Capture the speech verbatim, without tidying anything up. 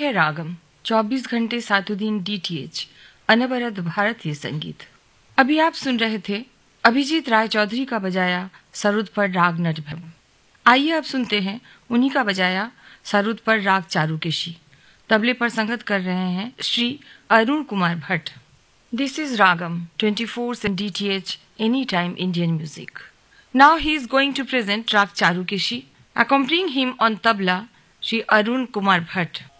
है रागम, चौबीस घंटे सातों दिन डीटीएच, अनवरत भारतीय संगीत। अभी आप सुन रहे थे अभिजीत राय चौधरी का बजाया सरुद पर राग नटभैरव। आइए अब सुनते हैं उन्हीं का बजाया सरुद पर राग चारुकेशी। तबले पर संगत कर रहे हैं Shri Arun Kumar Bhatt. This is ragam twenty four seven DTH, any time Indian music. Now he is going to present Rag Charukeshi. Accompanying him on tabla, Shri Arun Kumar Bhatt.